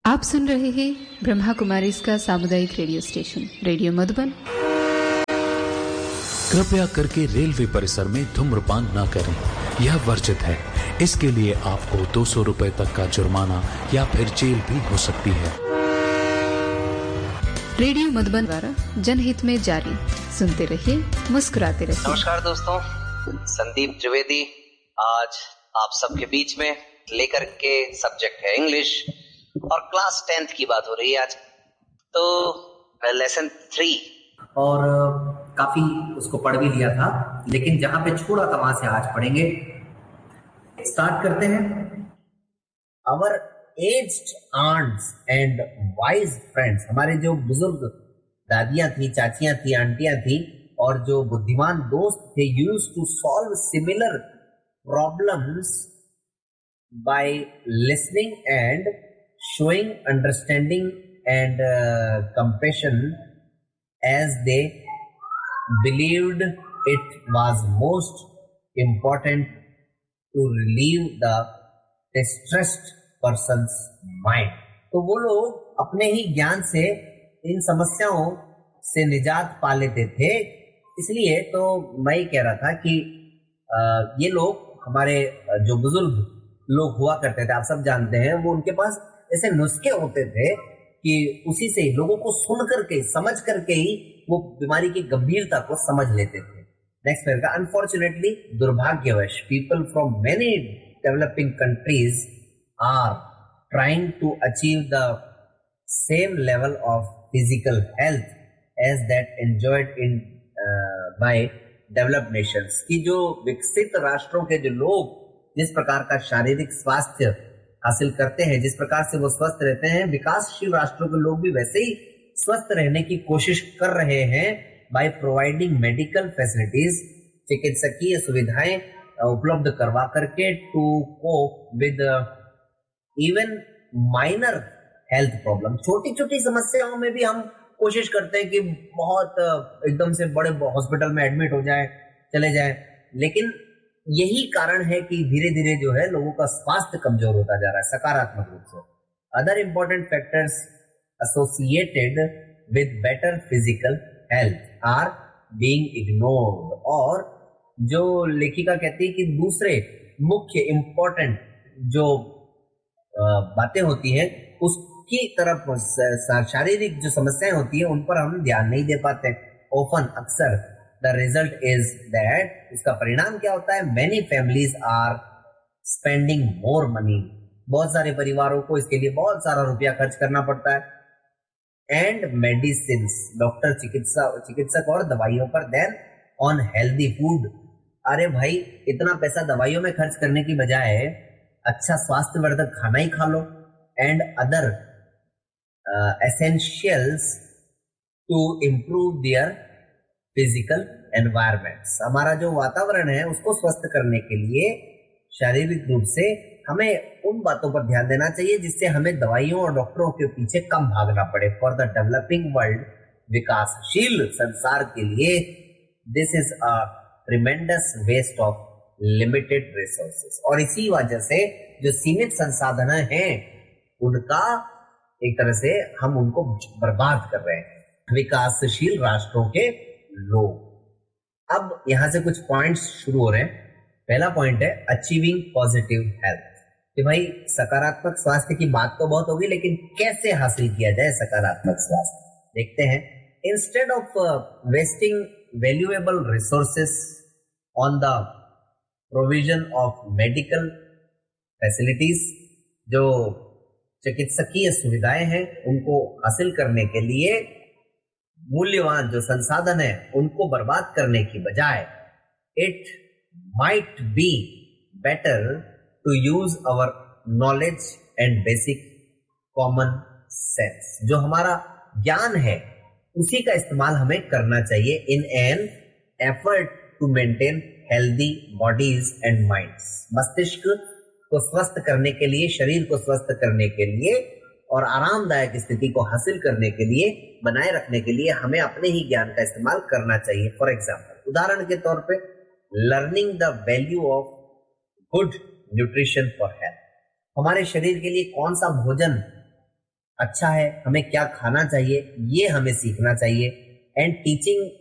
आप सुन रहे हैं ब्रह्मा कुमारी इसका सामुदायिक रेडियो स्टेशन रेडियो मधुबन। कृपया करके रेलवे परिसर में धूम्रपान न करें, यह वर्जित है। इसके लिए आपको 200 रुपए तक का जुर्माना या फिर जेल भी हो सकती है। रेडियो मधुबन द्वारा जनहित में जारी। सुनते रहिए, मुस्कुराते रहिए। नमस्कार दोस्तों, संदीप त्रिवेदी आज आप सबके बीच में लेकर के सब्जेक्ट है इंग्लिश और क्लास 10th की बात हो रही है आज। तो लेसन 3 और काफी उसको पढ़ भी लिया था, लेकिन जहां पे छोड़ा था वहां से आज पढ़ेंगे। स्टार्ट करते हैं। Our aged ants and wise friends, हमारे जो बुजुर्ग दादियां थी, चाचियां थी, आंटियां थी और जो बुद्धिमान दोस्त थे, used to solve similar problems by listening and showing understanding and compassion, as they believed it was most important to relieve the distressed person's mind. तो वो लोग अपने ही ज्ञान से इन समस्याओं से निजात पा लेते थे। इसलिए तो मैं ही कह रहा था कि ये लोग हमारे जो बुजुर्ग लोग हुआ करते थे, आप सब जानते हैं, वो उनके पास ऐसे नुस्खे होते थे कि उसी से ही लोगों को सुन करके, समझ करके ही वो बीमारी की गंभीरता को समझ लेते थे। नेक्स्ट पेज का, अनफॉर्चुनेटली, दुर्भाग्यवश, people from many developing countries are trying to achieve the same level of physical health as that enjoyed in by developed Nations. की जो विकसित राष्ट्रों के जो लोग जिस प्रकार का शारीरिक स्वास्थ्य हासिल करते हैं, जिस प्रकार से वो स्वस्थ रहते हैं, विकासशील राष्ट्रों के लोग भी वैसे ही स्वस्थ रहने की कोशिश कर रहे हैं बाय प्रोवाइडिंग मेडिकल फैसिलिटीज, चिकित्सकीय सुविधाएं उपलब्ध करवा करके, to cope with even minor health problem. छोटी छोटी समस्याओं में भी हम कोशिश करते हैं कि बहुत एकदम से बड़े हॉस्पिटल में एडमिट हो जाए, चले जाए, लेकिन यही कारण है कि धीरे धीरे जो है लोगों का स्वास्थ्य कमजोर होता जा रहा है सकारात्मक रूप से। Other important factors associated with better physical health are being ignored. और जो लेखिका कहती है कि दूसरे मुख्य इंपॉर्टेंट जो बातें होती है उसकी तरफ, शारीरिक जो समस्याएं होती है उन पर हम ध्यान नहीं दे पाते। ऑफन, अक्सर, The result is that, इसका परिणाम क्या होता है, many families are spending more money, बहुत सारे परिवारों को इसके लिए बहुत सारा रुपया खर्च करना पड़ता है, and medicines, डॉक्टर, चिकित्सक और दवाइयों पर, then on healthy food। अरे भाई, इतना पैसा दवाइयों में खर्च करने की बजाय अच्छा स्वास्थ्यवर्धक खाना ही खा लो, and other essentials to improve their physical environments. हमारा जो वातावरण है उसको स्वस्थ करने के लिए शारीरिक रूप से हमें उन बातों पर ध्यान देना चाहिए जिससे हमें दवाइयों और डॉक्टरों के पीछे कम भागना पड़े। फॉर द डेवलपिंग वर्ल्ड, विकासशील संसार के लिए, this is a tremendous waste of limited resources. और इसी वजह से जो सीमित संसाधन हैं उनका एक तरह से हम उनको बर्बाद कर रहे हैं, विकासशील राष्ट्रों के लोग। अब यहां से कुछ पॉइंट्स शुरू हो रहे हैं। पहला पॉइंट है अचीविंग पॉजिटिव हेल्थ, कि भाई सकारात्मक स्वास्थ्य की बात तो बहुत होगी, लेकिन कैसे हासिल किया जाए सकारात्मक स्वास्थ्य, देखते हैं। Instead of wasting valuable resources on the provision of medical facilities, जो चिकित्सकीय सुविधाएं हैं उनको हासिल करने के लिए मूल्यवान जो संसाधन है उनको बर्बाद करने की बजाय, it might be better to use our knowledge and basic common sense. जो हमारा ज्ञान है उसी का इस्तेमाल हमें करना चाहिए in an effort to maintain healthy bodies and minds. मस्तिष्क को स्वस्थ करने के लिए, शरीर को स्वस्थ करने के लिए और आरामदायक स्थिति को हासिल करने के लिए, बनाए रखने के लिए हमें अपने ही ज्ञान का इस्तेमाल करना चाहिए। फॉर एग्जाम्पल, उदाहरण के तौर पे, learning the value of good nutrition for health. हमारे शरीर के लिए कौन सा भोजन अच्छा है, हमें क्या खाना चाहिए ये हमें सीखना चाहिए। And teaching